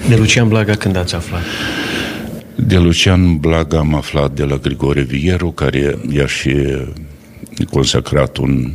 De Lucian Blaga când ați aflat? De Lucian Blaga am aflat de la Grigore Vieru, care i-a și consacrat un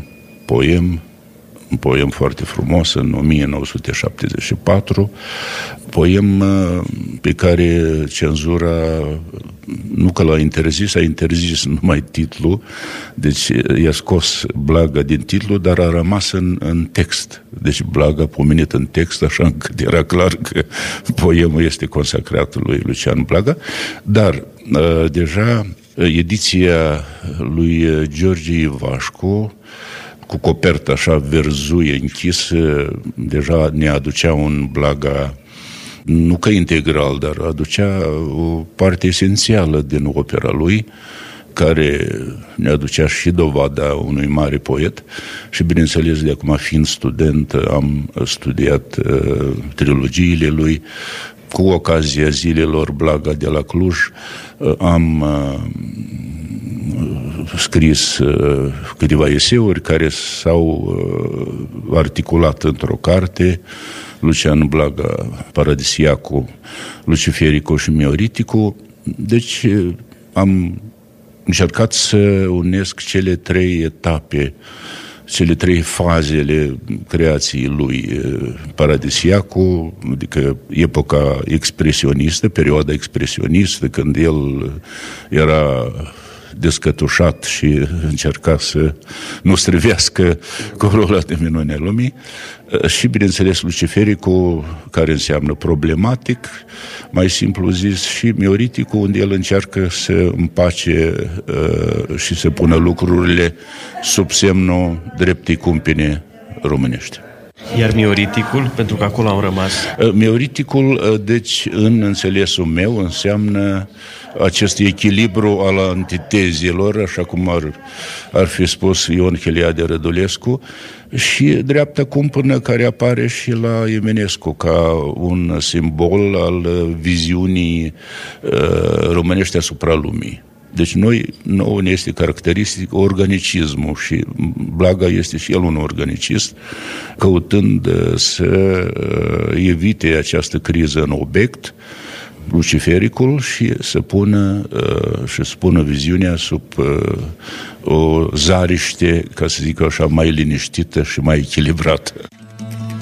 poem foarte frumos în 1974, poem pe care cenzura nu că l-a interzis, a interzis numai titlul, deci i-a scos Blaga din titlu, dar a rămas în text. Deci Blaga pomenit în text, așa încât era clar că poemul este consacrat lui Lucian Blaga, dar deja ediția lui George Ivașcu, cu copertă așa verzuie închisă, deja ne aducea un Blaga, nu că integral, dar aducea o parte esențială din opera lui, care ne aducea și dovada unui mare poet. Și bineînțeles, de acum fiind student, am studiat trilogiile lui. Cu ocazia zilelor Blaga de la Cluj am scris câteva eseuri care s-au articulat într-o carte, Lucian Blaga, Paradisiacu, Lucifericu și Meoriticu. Deci am încercat să unesc cele trei etape, cele trei fazele creației lui. Paradisiacu, adică epoca expresionistă, perioada expresionistă, când el era descătușat și încerca să nu strivească corola de minune a lumii, și bineînțeles Lucifericu, care înseamnă problematic, mai simplu zis, și Meoriticu, unde el încearcă să împace și să pună lucrurile sub semnul dreptei cumpine românești. Iar Meoriticul, pentru că acolo am rămas? Meoriticul, deci, în înțelesul meu, înseamnă acest echilibru al antitezelor, așa cum ar fi spus Ion Heliade Rădulescu, și dreapta cumpănă care apare și la Eminescu ca un simbol al viziunii românești asupra lumii. Deci nouă ne este caracteristic organicismul și Blaga este și el un organicist, căutând să evite această criză în obiect, Lucifericul, și să pună viziunea sub o zariște, ca să zic așa, mai liniștită și mai echilibrată.